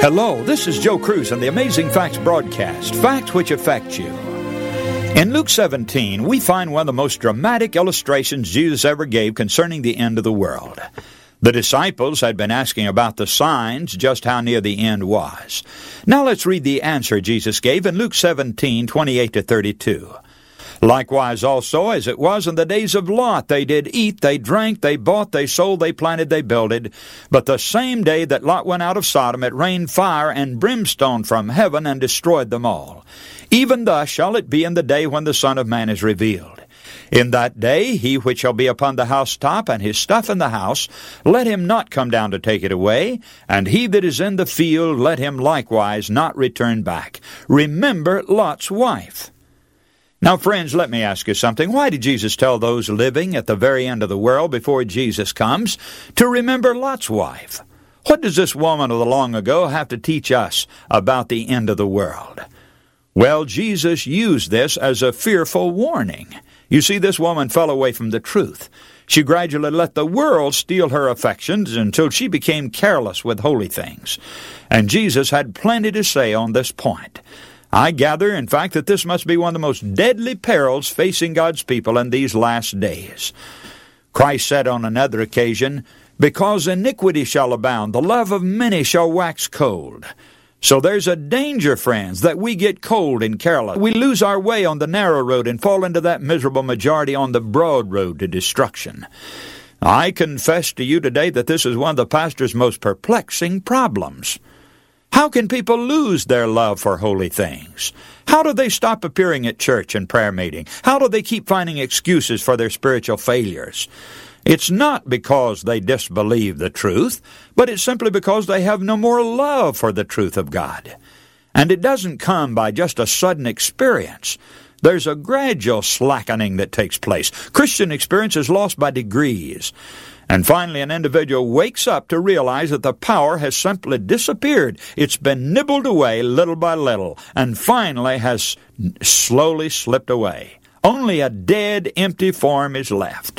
Hello, this is Joe Cruz on the Amazing Facts broadcast, facts which affect you. In Luke 17, we find one of the most dramatic illustrations Jesus ever gave concerning the end of the world. The disciples had been asking about the signs, just how near the end was. Now let's read the answer Jesus gave in Luke 17, 28-32. Likewise also, as it was in the days of Lot, they did eat, they drank, they bought, they sold, they planted, they builded. But the same day that Lot went out of Sodom, it rained fire and brimstone from heaven and destroyed them all. Even thus shall it be in the day when the Son of Man is revealed. In that day he which shall be upon the housetop, and his stuff in the house, let him not come down to take it away, and he that is in the field, let him likewise not return back. Remember Lot's wife. Now, friends, let me ask you something. Why did Jesus tell those living at the very end of the world before Jesus comes to remember Lot's wife? What does this woman of the long ago have to teach us about the end of the world? Well, Jesus used this as a fearful warning. You see, this woman fell away from the truth. She gradually let the world steal her affections until she became careless with holy things. And Jesus had plenty to say on this point. I gather, in fact, that this must be one of the most deadly perils facing God's people in these last days. Christ said on another occasion, "Because iniquity shall abound, the love of many shall wax cold." So there's a danger, friends, that we get cold and careless. We lose our way on the narrow road and fall into that miserable majority on the broad road to destruction. I confess to you today that this is one of the pastor's most perplexing problems. How can people lose their love for holy things? How do they stop appearing at church and prayer meeting? How do they keep finding excuses for their spiritual failures? It's not because they disbelieve the truth, but it's simply because they have no more love for the truth of God. And it doesn't come by just a sudden experience. There's a gradual slackening that takes place. Christian experience is lost by degrees. And finally, an individual wakes up to realize that the power has simply disappeared. It's been nibbled away little by little, and finally has slowly slipped away. Only a dead, empty form is left.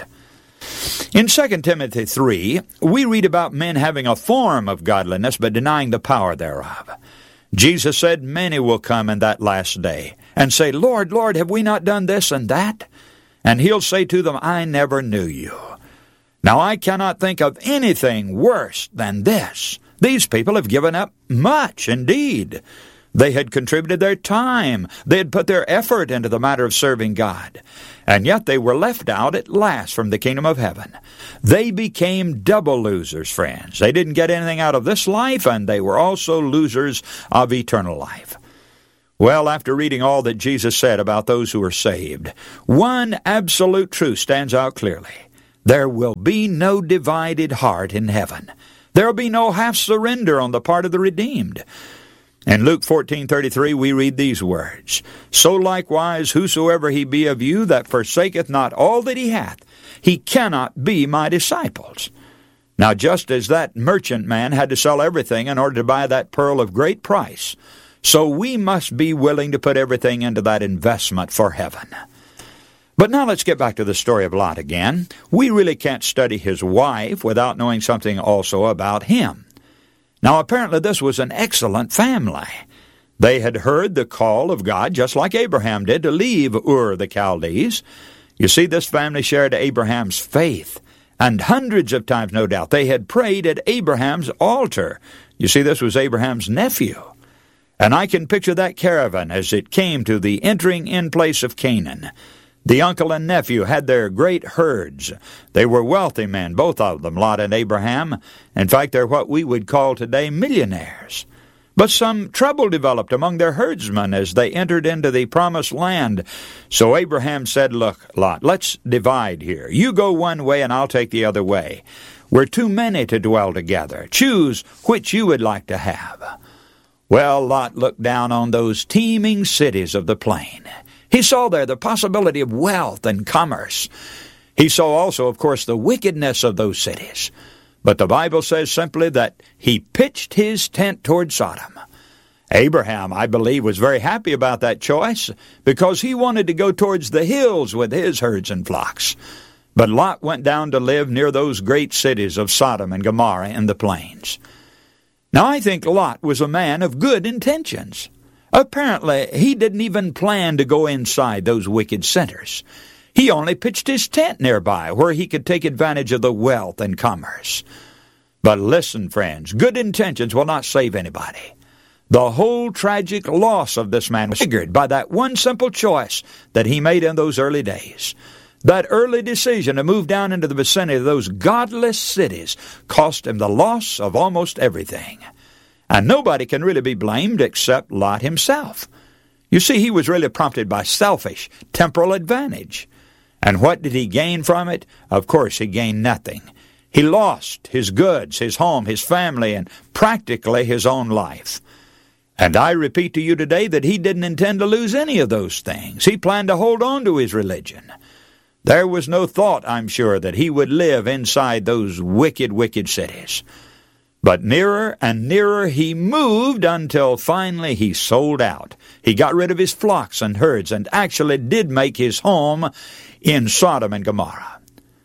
In 2 Timothy 3, we read about men having a form of godliness, but denying the power thereof. Jesus said, "Many will come in that last day, and say, Lord, Lord, have we not done this and that? And he'll say to them, I never knew you." Now, I cannot think of anything worse than this. These people have given up much, indeed. They had contributed their time. They had put their effort into the matter of serving God. And yet they were left out at last from the kingdom of heaven. They became double losers, friends. They didn't get anything out of this life, and they were also losers of eternal life. Well, after reading all that Jesus said about those who are saved, one absolute truth stands out clearly. There will be no divided heart in heaven. There will be no half surrender on the part of the redeemed. In Luke 14:33 we read these words, "So likewise whosoever he be of you that forsaketh not all that he hath, he cannot be my disciples." Now just as that merchant man had to sell everything in order to buy that pearl of great price, so we must be willing to put everything into that investment for heaven. But now let's get back to the story of Lot again. We really can't study his wife without knowing something also about him. Now apparently this was an excellent family. They had heard the call of God just like Abraham did to leave Ur the Chaldees. You see, this family shared Abraham's faith, and hundreds of times, no doubt, they had prayed at Abraham's altar. You see, this was Abraham's nephew. And I can picture that caravan as it came to the entering in place of Canaan. The uncle and nephew had their great herds. They were wealthy men, both of them, Lot and Abraham. In fact, they're what we would call today millionaires. But some trouble developed among their herdsmen as they entered into the promised land. So Abraham said, "Look, Lot, let's divide here. You go one way and I'll take the other way. We're too many to dwell together. Choose which you would like to have." Well, Lot looked down on those teeming cities of the plain. He saw there the possibility of wealth and commerce. He saw also, of course, the wickedness of those cities. But the Bible says simply that he pitched his tent toward Sodom. Abraham, I believe, was very happy about that choice because he wanted to go towards the hills with his herds and flocks. But Lot went down to live near those great cities of Sodom and Gomorrah in the plains. Now, I think Lot was a man of good intentions. Apparently, he didn't even plan to go inside those wicked centers. He only pitched his tent nearby where he could take advantage of the wealth and commerce. But listen, friends, good intentions will not save anybody. The whole tragic loss of this man was triggered by that one simple choice that he made in those early days. That early decision to move down into the vicinity of those godless cities cost him the loss of almost everything. And nobody can really be blamed except Lot himself. You see, he was really prompted by selfish, temporal advantage. And what did he gain from it? Of course, he gained nothing. He lost his goods, his home, his family, and practically his own life. And I repeat to you today that he didn't intend to lose any of those things. He planned to hold on to his religion. There was no thought, I'm sure, that he would live inside those wicked, wicked cities. But nearer and nearer he moved until finally he sold out. He got rid of his flocks and herds and actually did make his home in Sodom and Gomorrah.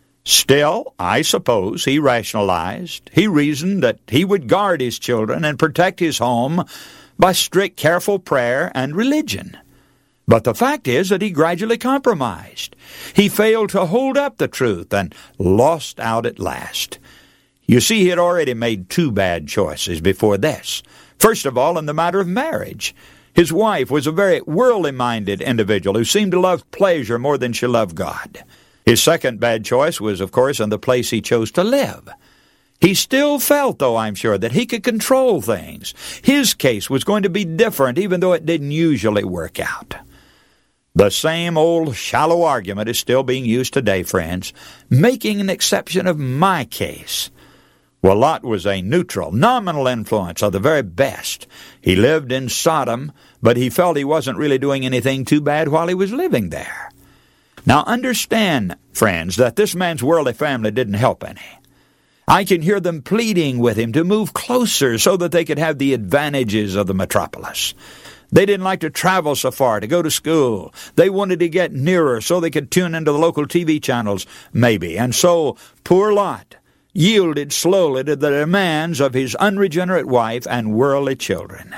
Still, I suppose, he rationalized. He reasoned that he would guard his children and protect his home by strict, careful prayer and religion. But the fact is that he gradually compromised. He failed to hold up the truth and lost out at last. You see, he had already made two bad choices before this. First of all, in the matter of marriage. His wife was a very worldly-minded individual who seemed to love pleasure more than she loved God. His second bad choice was, of course, in the place he chose to live. He still felt, though, I'm sure, that he could control things. His case was going to be different, even though it didn't usually work out. The same old shallow argument is still being used today, friends, making an exception of my case. Well, Lot was a neutral, nominal influence of the very best. He lived in Sodom, but he felt he wasn't really doing anything too bad while he was living there. Now understand, friends, that this man's worldly family didn't help any. I can hear them pleading with him to move closer so that they could have the advantages of the metropolis. They didn't like to travel so far to go to school. They wanted to get nearer so they could tune into the local TV channels, maybe. And so poor Lot yielded slowly to the demands of his unregenerate wife and worldly children.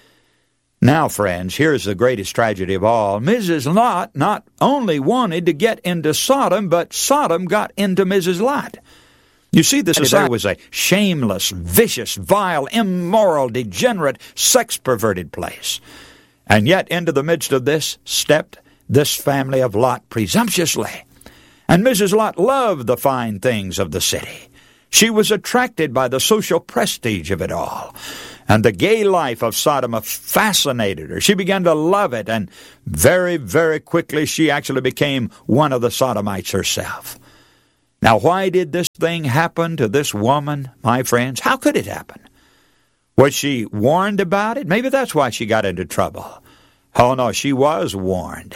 Now, friends, here's the greatest tragedy of all. Mrs. Lot not only wanted to get into Sodom, but Sodom got into Mrs. Lot. You see, the society was a shameless, vicious, vile, immoral, degenerate, sex-perverted place. And yet into the midst of this stepped this family of Lot presumptuously. And Mrs. Lot loved the fine things of the city. She was attracted by the social prestige of it all. And the gay life of Sodom fascinated her. She began to love it, and very, very quickly she actually became one of the Sodomites herself. Now, why did this thing happen to this woman, my friends? How could it happen? Was she warned about it? Maybe that's why she got into trouble. Oh, no, she was warned.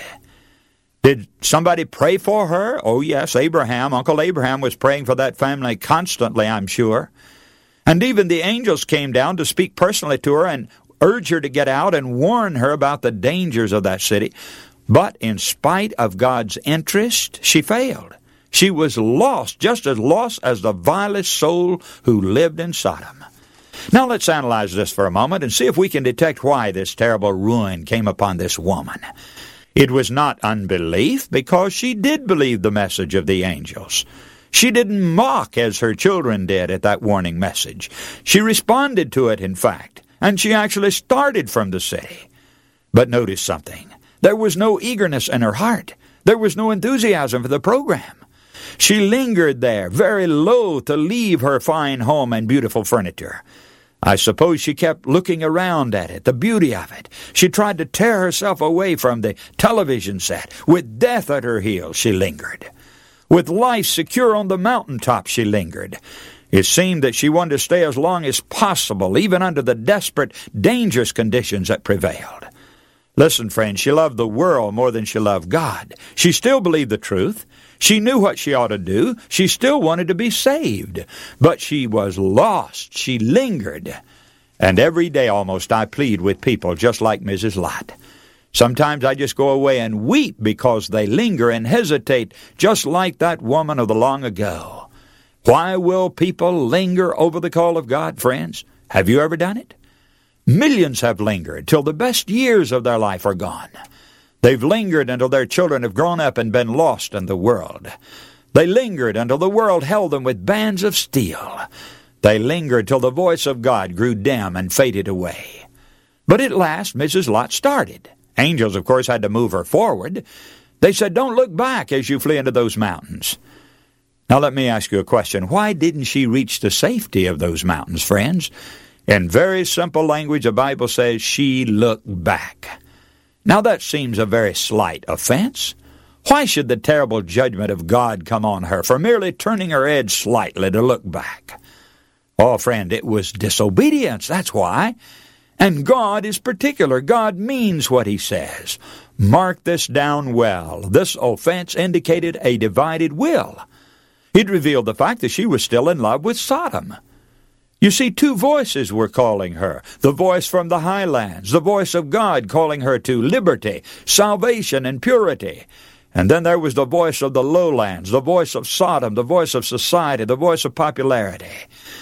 Did somebody pray for her? Oh, yes, Abraham. Uncle Abraham was praying for that family constantly, I'm sure. And even the angels came down to speak personally to her and urge her to get out and warn her about the dangers of that city. But in spite of God's interest, she failed. She was lost, just as lost as the vilest soul who lived in Sodom. Now let's analyze this for a moment and see if we can detect why this terrible ruin came upon this woman. It was not unbelief, because she did believe the message of the angels. She didn't mock as her children did at that warning message. She responded to it, in fact, and she actually started from the city. But notice something. There was no eagerness in her heart. There was no enthusiasm for the program. She lingered there, very loath to leave her fine home and beautiful furniture. I suppose she kept looking around at it, the beauty of it. She tried to tear herself away from the television set. With death at her heels, she lingered. With life secure on the mountaintop, she lingered. It seemed that she wanted to stay as long as possible, even under the desperate, dangerous conditions that prevailed. Listen, friends, she loved the world more than she loved God. She still believed the truth. She knew what she ought to do. She still wanted to be saved. But she was lost. She lingered. And every day almost I plead with people just like Mrs. Lot. Sometimes I just go away and weep because they linger and hesitate, just like that woman of the long ago. Why will people linger over the call of God, friends? Have you ever done it? Millions have lingered till the best years of their life are gone. They've lingered until their children have grown up and been lost in the world. They lingered until the world held them with bands of steel. They lingered till the voice of God grew dim and faded away. But at last Mrs. Lot started. Angels, of course, had to move her forward. They said, "Don't look back as you flee into those mountains." Now let me ask you a question. Why didn't she reach the safety of those mountains, friends? In very simple language, the Bible says she looked back. Now that seems a very slight offense. Why should the terrible judgment of God come on her for merely turning her head slightly to look back? Oh, friend, it was disobedience, that's why. And God is particular. God means what He says. Mark this down well. This offense indicated a divided will. It revealed the fact that she was still in love with Sodom. You see, two voices were calling her. The voice from the highlands, the voice of God calling her to liberty, salvation, and purity. And then there was the voice of the lowlands, the voice of Sodom, the voice of society, the voice of popularity.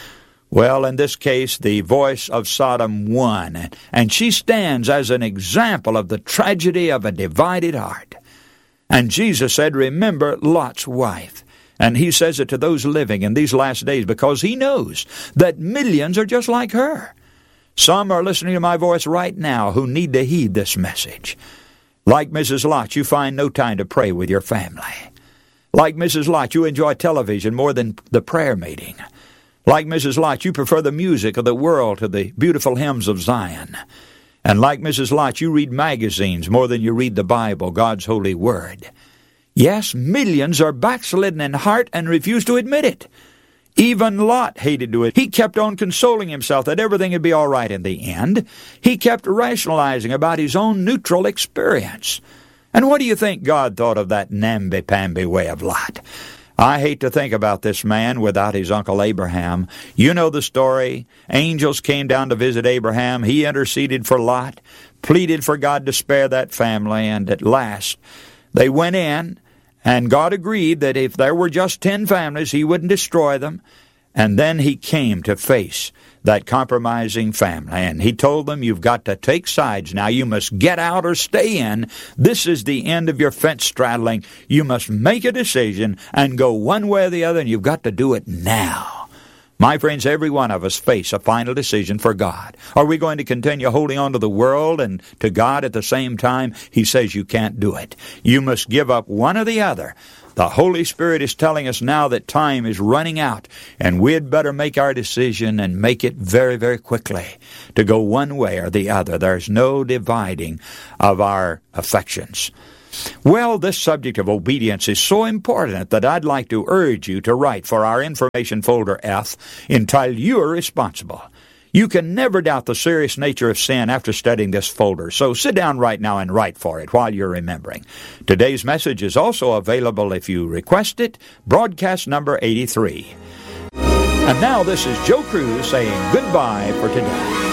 Well, in this case, the voice of Sodom won, and she stands as an example of the tragedy of a divided heart. And Jesus said, "Remember Lot's wife." And He says it to those living in these last days because He knows that millions are just like her. Some are listening to my voice right now who need to heed this message. Like Mrs. Lot, you find no time to pray with your family. Like Mrs. Lot, you enjoy television more than the prayer meeting. Like Mrs. Lot, you prefer the music of the world to the beautiful hymns of Zion. And like Mrs. Lot, you read magazines more than you read the Bible, God's holy word. Yes, millions are backslidden in heart and refuse to admit it. Even Lot hated to it. He kept on consoling himself that everything would be all right in the end. He kept rationalizing about his own neutral experience. And what do you think God thought of that namby-pamby way of Lot? I hate to think about this man without his uncle Abraham. You know the story. Angels came down to visit Abraham. He interceded for Lot, pleaded for God to spare that family, and at last they went in, and God agreed that if there were just 10 families, He wouldn't destroy them. And then He came to face that compromising family, and He told them, "You've got to take sides now. You must get out or stay in. This is the end of your fence straddling. You must make a decision and go one way or the other, and you've got to do it now." My friends, every one of us face a final decision for God. Are we going to continue holding on to the world and to God at the same time? He says you can't do it. You must give up one or the other. The Holy Spirit is telling us now that time is running out, and we'd better make our decision and make it very, very quickly to go one way or the other. There's no dividing of our affections. Well, this subject of obedience is so important that I'd like to urge you to write for our information folder F, entitled "You Are Responsible." You can never doubt the serious nature of sin after studying this folder, so sit down right now and write for it while you're remembering. Today's message is also available if you request it, broadcast number 83. And now this is Joe Cruz saying goodbye for today.